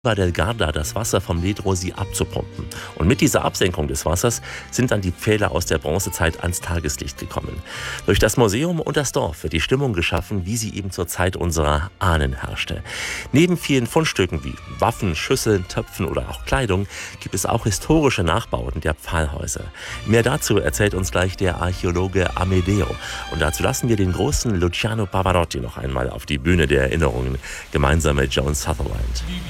del Garda das Wasser vom Ledro-See abzupumpen. Und mit dieser Absenkung des Wassers sind dann die Pfähle aus der Bronzezeit ans Tageslicht gekommen. Durch das Museum und das Dorf wird die Stimmung geschaffen, wie sie eben zur Zeit unserer Ahnen herrschte. Neben vielen Fundstücken wie Waffen, Schüsseln, Töpfen oder auch Kleidung gibt es auch historische Nachbauten der Pfahlhäuser. Mehr dazu erzählt uns gleich der Archäologe Amedeo. Und dazu lassen wir den großen Luciano Pavarotti noch einmal auf die Bühne der Erinnerungen, gemeinsam mit Joan Sutherland.